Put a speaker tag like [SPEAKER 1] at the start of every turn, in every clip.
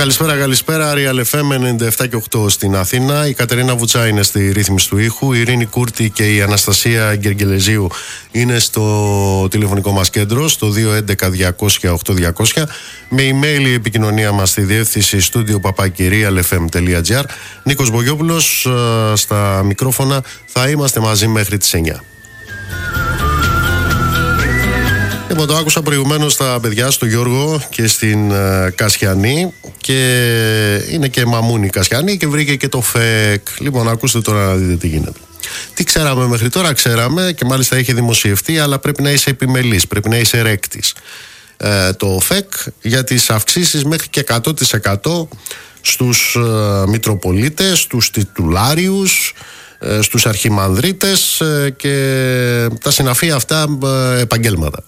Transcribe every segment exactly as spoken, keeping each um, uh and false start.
[SPEAKER 1] Καλησπέρα, καλησπέρα. Real εφ εμ ενενήντα επτά και οκτώ στην Αθήνα. Η Κατερίνα Βουτσά είναι στη ρύθμιση του ήχου. Η Ειρήνη Κούρτη και η Αναστασία Γκεργελεζίου είναι στο τηλεφωνικό μας κέντρο, στο δύο έντεκα διακόσια οκτώ διακόσια. Με email η επικοινωνία μας στη διεύθυνση studio παπάκι real f m τελεία g r. Νίκος Μπογιόπουλος στα μικρόφωνα. Θα είμαστε μαζί μέχρι τις εννιά. Λοιπόν, το άκουσα προηγουμένως τα παιδιά, στο Γιώργο και στην uh, Κασιανή, και είναι και μαμούνι Κασιανή και βρήκε και το ΦΕΚ. Λοιπόν, ακούστε τώρα να δείτε τι γίνεται. Τι ξέραμε μέχρι τώρα? Ξέραμε, και μάλιστα είχε δημοσιευτεί, αλλά πρέπει να είσαι επιμελής, πρέπει να είσαι ρέκτης. Ε, το ΦΕΚ για τις αυξήσεις μέχρι και εκατό τοις εκατό στους uh, μητροπολίτες, στους τιτουλάριους, στους αρχιμανδρίτες και τα συναφή αυτά επαγγέλματα.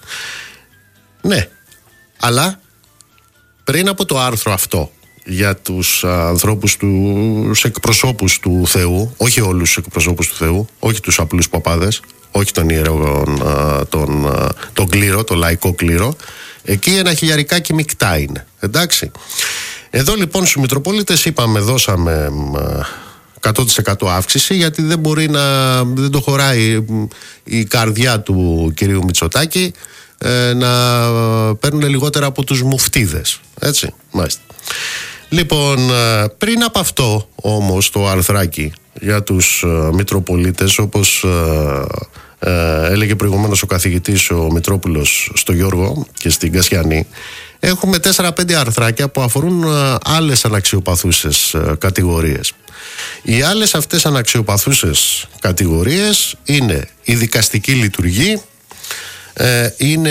[SPEAKER 1] Ναι, αλλά πριν από το άρθρο αυτό για τους ανθρώπους, τους εκπροσώπους του Θεού, όχι όλους τους εκπροσώπους του Θεού, όχι τους απλούς παπάδες, όχι τον ιερό, τον, τον κλήρο, τον λαϊκό κλήρο, εκεί ένα χιλιαρικάκι μεικτά είναι, εντάξει. Εδώ λοιπόν στους μητροπολίτες είπαμε, δώσαμε εκατό τοις εκατό αύξηση, γιατί δεν μπορεί να, δεν το χωράει η καρδιά του κυρίου Μητσοτάκη ε, να παίρνουν λιγότερα από τους μουφτίδες, έτσι, μάλιστα. Λοιπόν, πριν από αυτό όμως το αρθράκι για τους ε, μητροπολίτες, όπως ε, ε, έλεγε προηγουμένως ο καθηγητής ο Μητρόπουλος στο Γιώργο και στην Κασιανή, έχουμε τέσσερα πέντε αρθράκια που αφορούν ε, άλλες αναξιοπαθούσες ε, κατηγορίες. Οι άλλες αυτές αναξιοπαθούσες κατηγορίες είναι η δικαστική λειτουργή, ε, είναι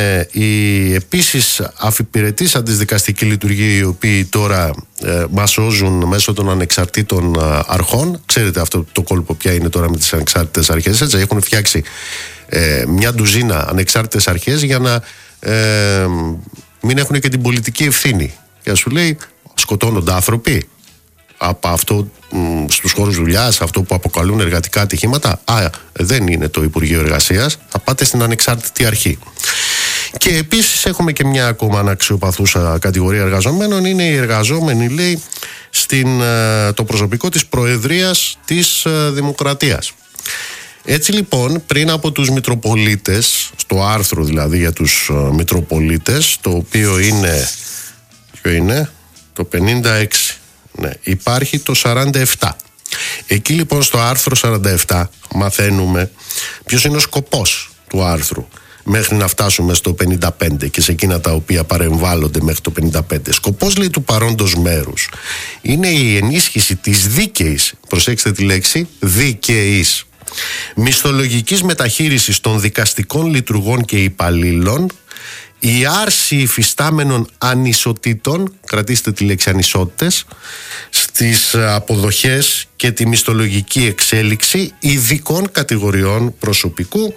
[SPEAKER 1] οι επίσης αφιπηρετήσαν της δικαστική λειτουργία, οι οποίοι τώρα ε, μας σώζουν μέσω των ανεξαρτήτων ε, αρχών. Ξέρετε αυτό το κόλπο ποια είναι τώρα με τις ανεξάρτητες αρχές, έτσι, έχουν φτιάξει ε, μια ντουζίνα ανεξάρτητες αρχές για να ε, μην έχουν και την πολιτική ευθύνη. Και σου λέει, σκοτώνονται άνθρωποι από αυτό μ, στους χώρους δουλειάς, αυτό που αποκαλούν εργατικά ατυχήματα. Α, δεν είναι το Υπουργείο Εργασίας, θα πάτε στην ανεξάρτητη αρχή. Και επίσης έχουμε και μια ακόμα αναξιοπαθούσα κατηγορία εργαζομένων, είναι οι εργαζόμενοι, λέει, στην, το προσωπικό της Προεδρίας της Δημοκρατίας. Έτσι λοιπόν, πριν από τους μητροπολίτες, στο άρθρο δηλαδή για τους μητροπολίτες, το οποίο είναι, ποιο είναι, το πενήντα έξι, ναι, υπάρχει το σαράντα επτά. Εκεί λοιπόν στο άρθρο σαράντα επτά μαθαίνουμε ποιος είναι ο σκοπός του άρθρου μέχρι να φτάσουμε στο πενήντα πέντε και σε εκείνα τα οποία παρεμβάλλονται μέχρι το πενήντα πέντε. Σκοπός, λέει, του παρόντος μέρους είναι η ενίσχυση της δίκαιης, προσέξτε τη λέξη, δίκαιης μισθολογικής μεταχείρισης των δικαστικών λειτουργών και υπαλλήλων, η άρση υφιστάμενων ανισοτήτων, κρατήστε τη λέξη ανισότητες, στις αποδοχές και τη μισθολογική εξέλιξη ειδικών κατηγοριών προσωπικού,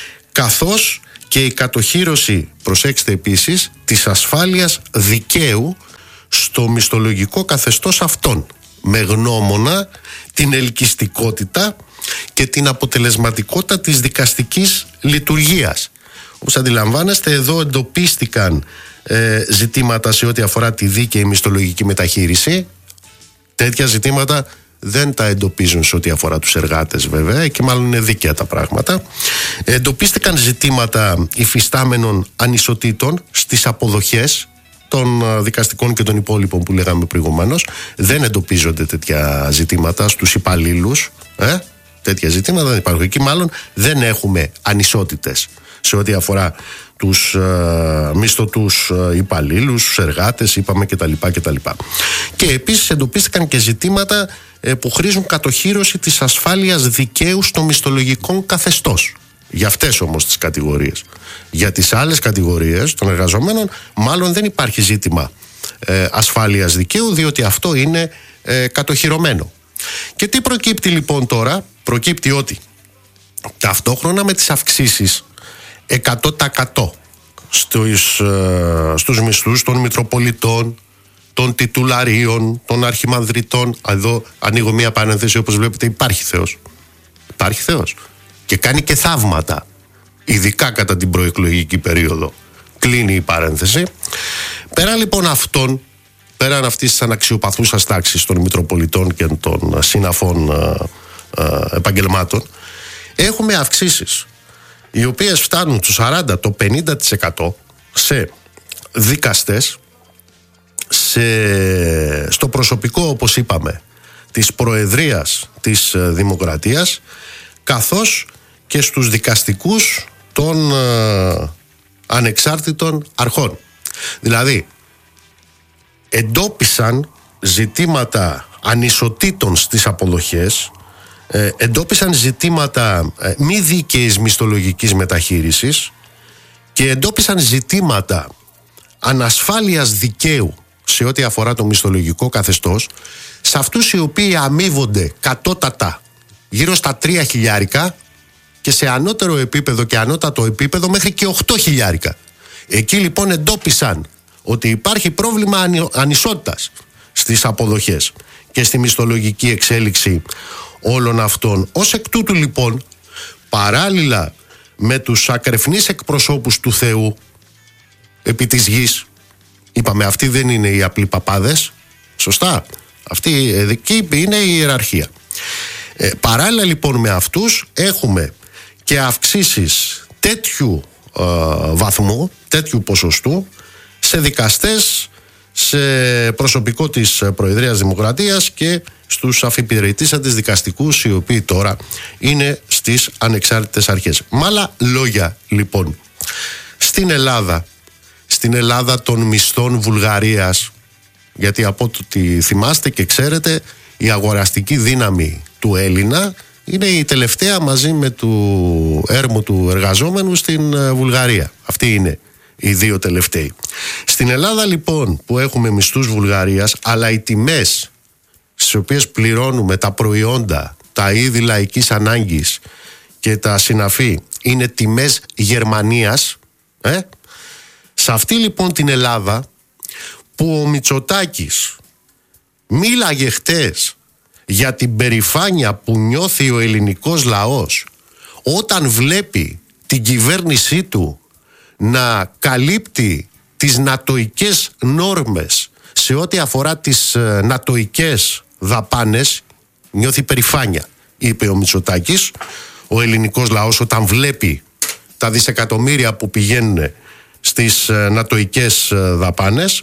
[SPEAKER 1] καθώς και η κατοχύρωση, προσέξτε επίσης, της ασφάλειας δικαίου στο μισθολογικό καθεστώς αυτών, με γνώμονα την ελκυστικότητα και την αποτελεσματικότητα της δικαστικής λειτουργίας. Όπως αντιλαμβάνεστε, εδώ εντοπίστηκαν ε, ζητήματα σε ό,τι αφορά τη δίκαιη μισθολογική μεταχείριση. Τέτοια ζητήματα δεν τα εντοπίζουν σε ό,τι αφορά τους εργάτες, βέβαια, και μάλλον είναι δίκαια τα πράγματα. Εντοπίστηκαν ζητήματα υφιστάμενων ανισοτήτων στις αποδοχές των δικαστικών και των υπόλοιπων που λέγαμε προηγουμένως. Δεν εντοπίζονται τέτοια ζητήματα στους υπαλλήλους. Ε? Τέτοια ζητήματα δεν υπάρχουν. Εκεί μάλλον δεν έχουμε ανισότητες σε ό,τι αφορά τους ε, μισθωτούς ε, υπαλλήλους, τους εργάτες, είπαμε κτλ. κτλ. Και επίσης εντοπίστηκαν και ζητήματα ε, που χρήζουν κατοχύρωση της ασφάλειας δικαίου στο μισθολογικό καθεστώς. Για αυτές όμως τις κατηγορίες. Για τις άλλες κατηγορίες των εργαζομένων μάλλον δεν υπάρχει ζήτημα ε, ασφάλειας δικαίου, διότι αυτό είναι ε, κατοχυρωμένο. Και τι προκύπτει λοιπόν τώρα? Προκύπτει ότι ταυτόχρονα με τις αυξήσεις εκατό τοις εκατό στους, ε, στους μισθούς των μητροπολιτών, των τιτουλαρίων, των αρχιμανδριτών. Εδώ ανοίγω μία παρένθεση, όπως βλέπετε υπάρχει Θεός. Υπάρχει Θεός και κάνει και θαύματα, ειδικά κατά την προεκλογική περίοδο. Κλείνει η παρένθεση. Πέρα λοιπόν αυτών πέραν αυτής της αναξιοπαθούσας τάξης των Μητροπολιτών και των συναφών ε, ε, επαγγελμάτων, έχουμε αυξήσεις οι οποίες φτάνουν του σαράντα, το πενήντα τοις εκατό σε δικαστές, σε, στο προσωπικό, όπως είπαμε, της Προεδρίας της Δημοκρατίας, καθώς και στους δικαστικούς των ε, ανεξάρτητων αρχών. Δηλαδή, εντόπισαν ζητήματα ανισοτήτων στις αποδοχές, ε, εντόπισαν ζητήματα ε, μη δίκαιης μισθολογικής μεταχείρισης και εντόπισαν ζητήματα ανασφάλειας δικαίου σε ό,τι αφορά το μισθολογικό καθεστώς σε αυτούς οι οποίοι αμείβονται κατώτατα γύρω στα τρία χιλιάρικα και σε ανώτερο επίπεδο και ανώτατο επίπεδο μέχρι και οκτώ χιλιάρικα. Εκεί λοιπόν εντόπισαν ότι υπάρχει πρόβλημα ανισότητας στις αποδοχές και στη μισθολογική εξέλιξη όλων αυτών. Ως εκ τούτου λοιπόν, παράλληλα με τους ακρεφνείς εκπροσώπους του Θεού επί της γης, είπαμε αυτοί δεν είναι οι απλοί παπάδες, σωστά, αυτοί εκεί είναι η ιεραρχία. Ε, παράλληλα λοιπόν με αυτούς έχουμε και αυξήσεις τέτοιου ε, βαθμού, τέτοιου ποσοστού σε δικαστές, σε προσωπικό της Προεδρίας Δημοκρατίας και στους αφιπηρετήσαντες δικαστικούς, οι οποίοι τώρα είναι στις ανεξάρτητες αρχές. Με άλλα λόγια λοιπόν, στην Ελλάδα, στην Ελλάδα των μισθών Βουλγαρίας, γιατί από ό,τι θυμάστε και ξέρετε, η αγοραστική δύναμη του Έλληνα είναι η τελευταία μαζί με του έρμου του εργαζόμενου στην Βουλγαρία. Αυτή είναι οι δύο τελευταίοι. Στην Ελλάδα λοιπόν που έχουμε μισθούς Βουλγαρίας, αλλά οι τιμές στις οποίες πληρώνουμε τα προϊόντα, τα είδη λαϊκής ανάγκης και τα συναφή είναι τιμές Γερμανίας, ε? Σε αυτή λοιπόν την Ελλάδα που ο Μητσοτάκης μίλαγε χτες για την περηφάνεια που νιώθει ο ελληνικός λαός όταν βλέπει την κυβέρνησή του να καλύπτει τις νατοικές νόρμες σε ό,τι αφορά τις ε, νατοικές δαπάνες, νιώθει περηφάνεια, είπε ο Μητσοτάκης. Ο ελληνικός λαός όταν βλέπει τα δισεκατομμύρια που πηγαίνουν στις ε, νατοικές ε, δαπάνες.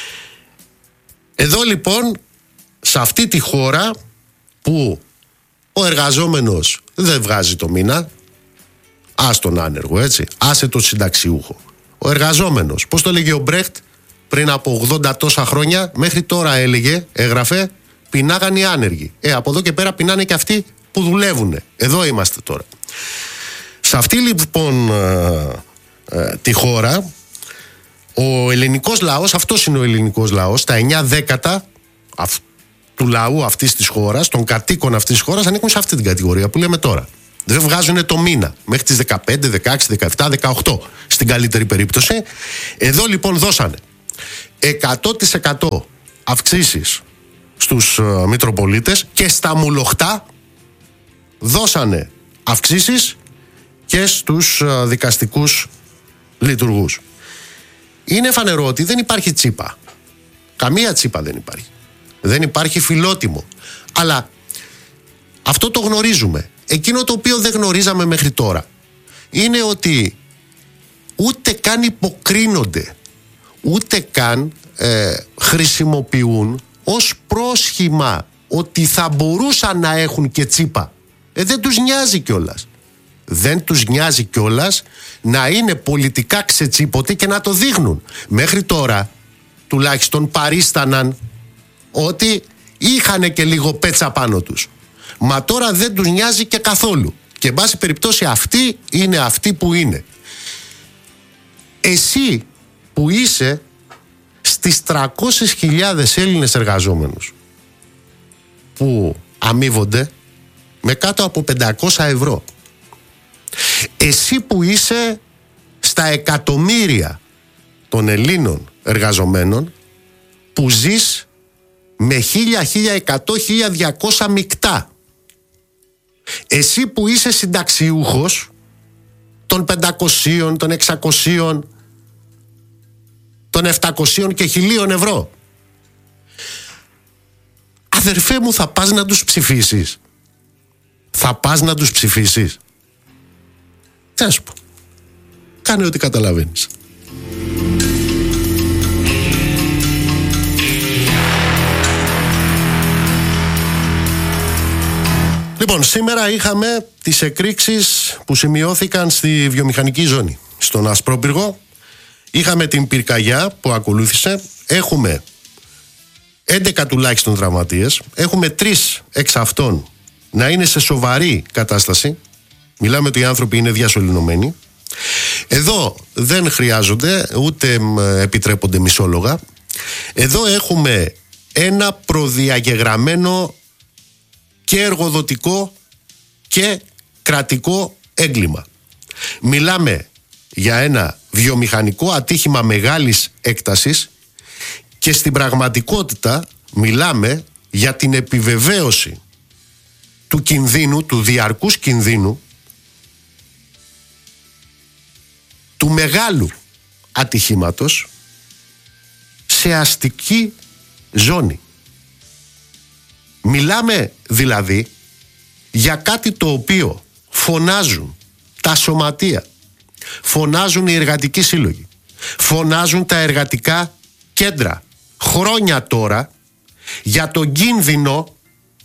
[SPEAKER 1] Εδώ λοιπόν, σε αυτή τη χώρα που ο εργαζόμενος δεν βγάζει το μήνα, ας τον άνεργο, έτσι, άσε τον συνταξιούχο, ο εργαζόμενος, πώς το έλεγε ο Μπρέχτ πριν από ογδόντα τόσα χρόνια, μέχρι τώρα έλεγε, έγραφε, πεινάγαν οι άνεργοι. Ε, από εδώ και πέρα πεινάνε και αυτοί που δουλεύουν. Εδώ είμαστε τώρα. Σε αυτή λοιπόν ε, ε, τη χώρα, ο ελληνικός λαός, αυτός είναι ο ελληνικός λαός, τα εννιά δέκατα αυ, του λαού αυτής της χώρας, των κατοίκων αυτής της χώρας, ανήκουν σε αυτή την κατηγορία που λέμε τώρα. Δεν βγάζουν το μήνα μέχρι τις δεκαπέντε, δεκαέξι, δεκαεπτά, δεκαοκτώ στην καλύτερη περίπτωση. Εδώ λοιπόν δώσανε εκατό τοις εκατό αυξήσεις στους uh, Μητροπολίτες και στα μουλοχτά δώσανε αυξήσεις και στους uh, δικαστικούς λειτουργούς. Είναι φανερό ότι δεν υπάρχει τσίπα. Καμία τσίπα δεν υπάρχει. Δεν υπάρχει φιλότιμο. Αλλά αυτό το γνωρίζουμε. Εκείνο το οποίο δεν γνωρίζαμε μέχρι τώρα είναι ότι ούτε καν υποκρίνονται, ούτε καν ε, χρησιμοποιούν ως πρόσχημα ότι θα μπορούσαν να έχουν και τσίπα. Ε, δεν τους νοιάζει κιόλας. Δεν τους νοιάζει κιόλας να είναι πολιτικά ξετσίποτοι και να το δείχνουν. Μέχρι τώρα τουλάχιστον παρίσταναν ότι είχανε και λίγο πέτσα πάνω τους. Μα τώρα δεν τους νοιάζει και καθόλου. Και εν πάση περιπτώσει αυτοί είναι αυτοί που είναι. Εσύ που είσαι στις τριακόσιες χιλιάδες Έλληνες εργαζόμενους που αμείβονται με κάτω από πεντακόσια ευρώ. Εσύ που είσαι στα εκατομμύρια των Ελλήνων εργαζομένων που ζεις με χίλια, χίλια εκατό, χίλια διακόσια μεικτά. Εσύ που είσαι συνταξιούχος των πεντακοσίων, των εξακοσίων, των επτακοσίων και χιλίων ευρώ. Αδερφέ μου, θα πας να τους ψηφίσεις? Θα πας να τους ψηφίσεις? Τι να σου πω. Κάνε ό,τι καταλαβαίνεις. Λοιπόν, σήμερα είχαμε τις εκρήξεις που σημειώθηκαν στη βιομηχανική ζώνη. Στον Ασπρόπυργο είχαμε την πυρκαγιά που ακολούθησε. Έχουμε έντεκα τουλάχιστον τραυματίες. Έχουμε τρεις εξ αυτών να είναι σε σοβαρή κατάσταση. Μιλάμε ότι οι άνθρωποι είναι διασωληνωμένοι. Εδώ δεν χρειάζονται ούτε επιτρέπονται μισόλογα. Εδώ έχουμε ένα προδιαγεγραμμένο και εργοδοτικό και κρατικό έγκλημα. Μιλάμε για ένα βιομηχανικό ατύχημα μεγάλης έκτασης και στην πραγματικότητα μιλάμε για την επιβεβαίωση του κινδύνου, του διαρκούς κινδύνου, του μεγάλου ατυχήματος σε αστική ζώνη. Μιλάμε δηλαδή για κάτι το οποίο φωνάζουν τα σωματεία, φωνάζουν οι εργατικοί σύλλογοι, φωνάζουν τα εργατικά κέντρα χρόνια τώρα για τον κίνδυνο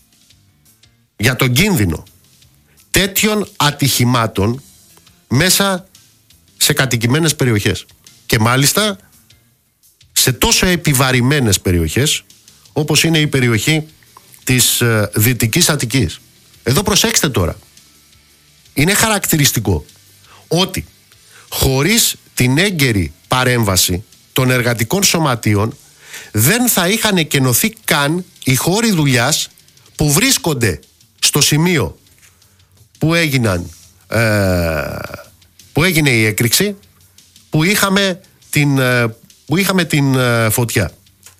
[SPEAKER 1] για τον κίνδυνο τέτοιων ατυχημάτων μέσα σε κατοικημένες περιοχές και μάλιστα σε τόσο επιβαρημένες περιοχές όπως είναι η περιοχή της ε, Δυτικής Αττικής. Εδώ προσέξτε τώρα, είναι χαρακτηριστικό ότι χωρίς την έγκαιρη παρέμβαση των εργατικών σωματείων δεν θα είχαν εκενωθεί καν οι χώροι δουλειάς που βρίσκονται στο σημείο που έγιναν ε, που έγινε η έκρηξη, που είχαμε την, ε, που είχαμε την ε, φωτιά.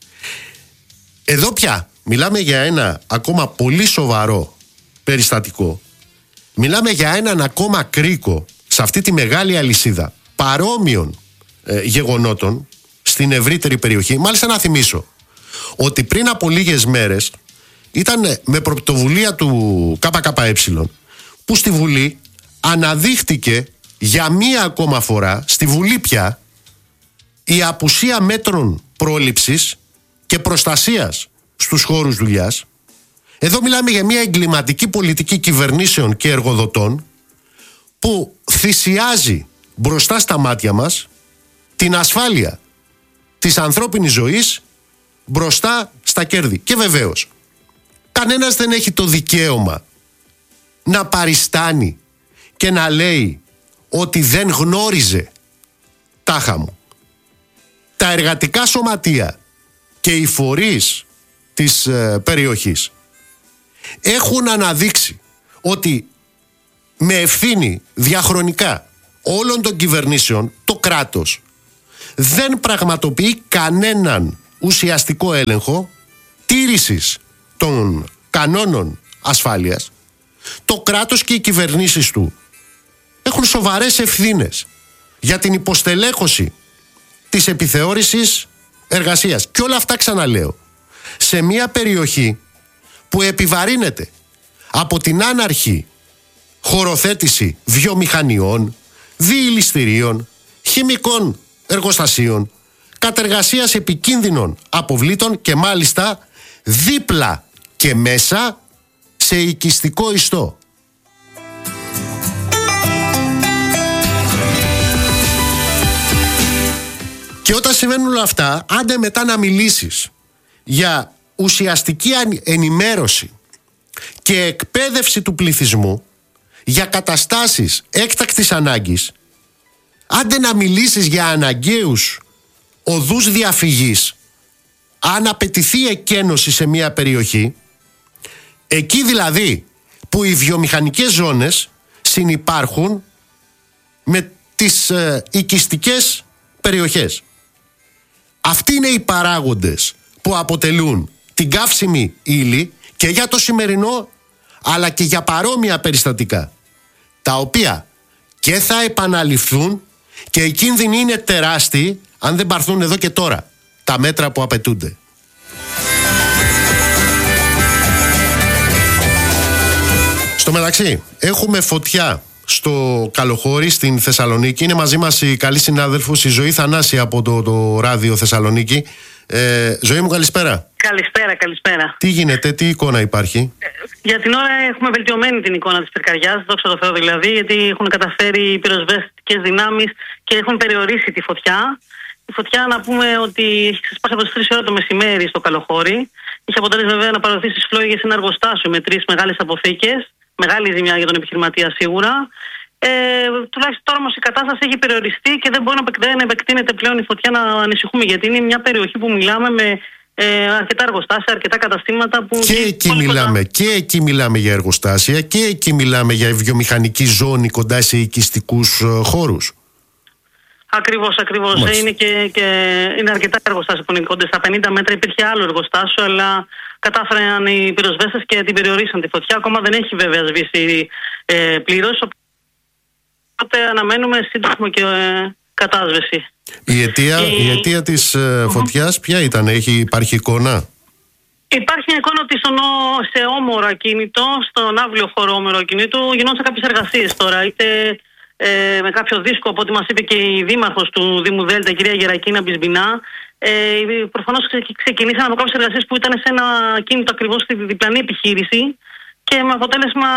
[SPEAKER 1] Εδώ πια μιλάμε για ένα ακόμα πολύ σοβαρό περιστατικό. Μιλάμε για έναν ακόμα κρίκο σε αυτή τη μεγάλη αλυσίδα παρόμοιων ε, γεγονότων στην ευρύτερη περιοχή. Μάλιστα να θυμίσω ότι πριν από λίγες μέρες ήταν με πρωτοβουλία του ΚΚΕ που στη Βουλή αναδείχτηκε για μία ακόμα φορά, στη Βουλή πια, η απουσία μέτρων πρόληψης και προστασίας στους χώρους δουλειάς. Εδώ μιλάμε για μια εγκληματική πολιτική κυβερνήσεων και εργοδοτών που θυσιάζει μπροστά στα μάτια μας την ασφάλεια της ανθρώπινης ζωής μπροστά στα κέρδη. Και βεβαίως κανένας δεν έχει το δικαίωμα να παριστάνει και να λέει ότι δεν γνώριζε τάχα μου. Τα εργατικά σωματεία και οι φορείς της ε, περιοχής έχουν αναδείξει ότι με ευθύνη διαχρονικά όλων των κυβερνήσεων το κράτος δεν πραγματοποιεί κανέναν ουσιαστικό έλεγχο τήρησης των κανόνων ασφάλειας. Το κράτος και οι κυβερνήσεις του έχουν σοβαρές ευθύνες για την υποστελέχωση της επιθεώρησης εργασίας. Και όλα αυτά, ξαναλέω, σε μια περιοχή που επιβαρύνεται από την άναρχη χωροθέτηση βιομηχανιών, διηλιστηρίων, χημικών εργοστασίων, κατεργασίας επικίνδυνων αποβλήτων και μάλιστα δίπλα και μέσα σε οικιστικό ιστό. Και όταν συμβαίνουν όλα αυτά, άντε μετά να μιλήσεις για ουσιαστική ενημέρωση και εκπαίδευση του πληθυσμού για καταστάσεις έκτακτης ανάγκης, άντε να μιλήσεις για αναγκαίους οδούς διαφυγής αν απαιτηθεί εκένωση σε μια περιοχή, εκεί δηλαδή που οι βιομηχανικές ζώνες συνυπάρχουν με τις ε, οικιστικές περιοχές. Αυτοί είναι οι παράγοντες που αποτελούν την καύσιμη ύλη και για το σημερινό αλλά και για παρόμοια περιστατικά, τα οποία και θα επαναληφθούν και οι κίνδυνοι είναι τεράστιοι αν δεν πάρθουν εδώ και τώρα τα μέτρα που απαιτούνται. Στο μεταξύ, έχουμε φωτιά στο Καλοχώρι, στην Θεσσαλονίκη. Είναι μαζί μας η καλή συνάδελφος, η Ζωή Θανάση από το, το ράδιο Θεσσαλονίκη. Ε, Ζωή μου, καλησπέρα.
[SPEAKER 2] Καλησπέρα, καλησπέρα.
[SPEAKER 1] Τι γίνεται, τι εικόνα υπάρχει?
[SPEAKER 2] Ε, για την ώρα έχουμε βελτιωμένη την εικόνα της πυρκαγιάς, δόξα τω Θεώ δηλαδή, γιατί έχουν καταφέρει οι πυροσβεστικές δυνάμεις και έχουν περιορίσει τη φωτιά. Η φωτιά, να πούμε ότι έχει ξεσπάσει από τις τρεις ώρα το μεσημέρι στο Καλοχώρι. Είχε αποτέλεσμα βέβαια να παραδοθεί στις φλόγες ένα εργοστάσιο με τρεις μεγάλες αποθήκες. Μεγάλη ζημιά για τον επιχειρηματία σίγουρα. Ε, τουλάχιστον τώρα όμως η κατάσταση έχει περιοριστεί και δεν μπορεί να επεκτείνεται πλέον η φωτιά, να ανησυχούμε, γιατί είναι μια περιοχή που μιλάμε με ε, αρκετά εργοστάσια, αρκετά καταστήματα που.
[SPEAKER 1] Και εκεί, μιλάμε, κοντά... και εκεί μιλάμε για εργοστάσια και εκεί μιλάμε για βιομηχανική ζώνη κοντά σε οικιστικούς χώρους.
[SPEAKER 2] Ακριβώς, ακριβώς. Είναι, και, και είναι αρκετά εργοστάσια που είναι κοντά. Στα πενήντα μέτρα υπήρχε άλλο εργοστάσιο, αλλά κατάφεραν οι πυροσβέστες και την περιορίσαν τη φωτιά. Ακόμα δεν έχει βέβαια σβήσει ε, πλήρως. Οπότε αναμένουμε σύντομο και ε, κατάσβεση.
[SPEAKER 1] Η αιτία, η... η αιτία της ε, φωτιάς ποια ήταν, έχει, υπάρχει εικόνα?
[SPEAKER 2] Υπάρχει μια εικόνα ότι στον, σε όμορο ακίνητο, στον άβλιο χώρο όμορο ακίνητο, γινόντουσαν κάποιες εργασίες τώρα. Είτε ε, με κάποιο δίσκο, από ό,τι μας είπε και η δήμαρχος του Δήμου Δέλτα, η κυρία Γερακίνα Μπισμπινά. Ε, προφανώς ξεκινήσαν από κάποιες εργασίες που ήταν σε ένα ακίνητο ακριβώς στη διπλανή επιχείρηση και με αποτέλεσμα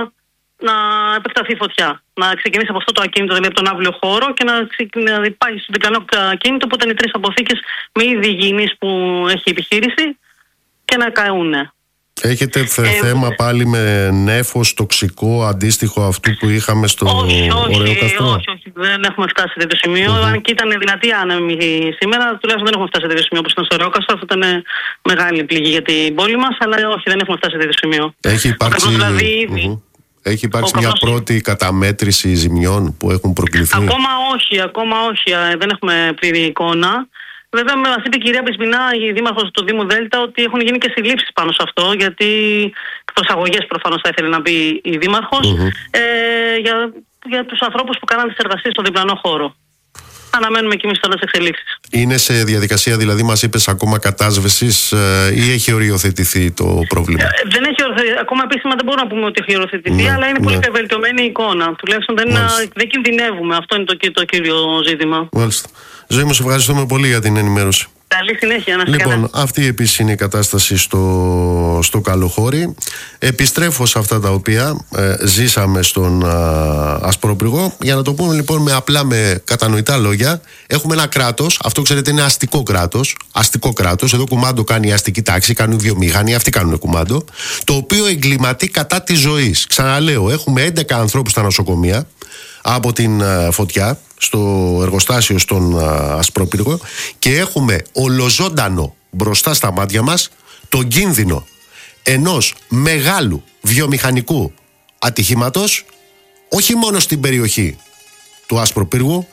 [SPEAKER 2] να επεκταθεί η φωτιά. Να ξεκινήσει από αυτό το ακίνητο, δηλαδή από τον άβλιο χώρο, και να, να πάει στο διπλανό ακίνητο που ήταν οι τρεις αποθήκες με είδη υγιεινής που έχει η επιχείρηση και να καούνε. Έχετε
[SPEAKER 1] ε, θέμα πάλι με νέφος τοξικό αντίστοιχο αυτού που είχαμε στο
[SPEAKER 2] όχι,
[SPEAKER 1] Ωραίο Καστρό?
[SPEAKER 2] Όχι, όχι, δεν έχουμε φτάσει σε τέτοιο σημείο. Mm-hmm. Αν και ήταν δυνατή άνεμη σήμερα, τουλάχιστον δεν έχουμε φτάσει σε τέτοιο σημείο όπως ήταν στο Ωραίο Καστρό. Αυτό ήταν μεγάλη πληγή για την πόλη μας, αλλά όχι, δεν έχουμε φτάσει σε τέτοιο σημείο.
[SPEAKER 1] Έχει υπάρξει, δηλαδή, mm-hmm. Έχει υπάρξει μια πρώτη καταμέτρηση ζημιών που έχουν προκληθεί?
[SPEAKER 2] Ακόμα όχι, ακόμα όχι, δεν έχουμε πλήρη εικόνα. Βέβαια, μας είπε η κυρία Μπισμπινά, η δήμαρχος του Δήμου Δέλτα, ότι έχουν γίνει και συλλήψεις πάνω σε αυτό, γιατί προσαγωγές προφανώς θα ήθελε να πει η δήμαρχος, mm-hmm. ε, για, για τους ανθρώπους που κάναν τις εργασίες στο διπλανό χώρο. Αναμένουμε και εμείς τώρα τις εξελίξεις.
[SPEAKER 1] Είναι σε διαδικασία, δηλαδή, μας είπες, ακόμα κατάσβεσης ε, ή έχει οριοθετηθεί το πρόβλημα?
[SPEAKER 2] Ε, δεν έχει οριοθετηθεί. Ακόμα επίσημα δεν μπορούμε να πούμε ότι έχει οριοθετηθεί, ναι, αλλά είναι πολύ ναι. βελτιωμένη η εικόνα. Τουλάχιστον δεν, δεν κινδυνεύουμε. Αυτό είναι το, το κύριο ζήτημα.
[SPEAKER 1] Μάλιστα. Ζωή μου, σε ευχαριστούμε πολύ για την ενημέρωση.
[SPEAKER 2] Καλή συνέχεια, να
[SPEAKER 1] Λοιπόν,
[SPEAKER 2] καλά.
[SPEAKER 1] Αυτή επίσης είναι η κατάσταση στο, στο Καλοχώρι. Επιστρέφω σε αυτά τα οποία ε, ζήσαμε στον α, Ασπρόπυργο. Για να το πούμε λοιπόν με απλά, με κατανοητά λόγια, έχουμε ένα κράτος, αυτό ξέρετε είναι αστικό κράτος. Αστικό κράτος, εδώ κουμάντο κάνει η αστική τάξη, κάνουν βιομηχανία, αυτοί κάνουν κουμάντο. Το οποίο εγκληματεί κατά της ζωής. Ξαναλέω, έχουμε έντεκα ανθρώπους στα νοσοκομεία από την α, φωτιά στο εργοστάσιο στον α, Ασπρόπυργο, και έχουμε ολοζώντανο μπροστά στα μάτια μας τον κίνδυνο ενός μεγάλου βιομηχανικού ατυχήματος, όχι μόνο στην περιοχή του Ασπροπύργου,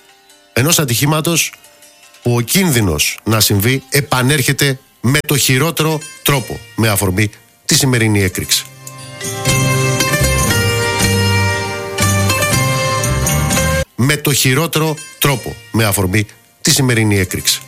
[SPEAKER 1] ενός ατυχήματος που ο κίνδυνος να συμβεί επανέρχεται με το χειρότερο τρόπο, με αφορμή τη σημερινή έκρηξη. Με το χειρότερο τρόπο, με αφορμή τη σημερινή έκρηξη.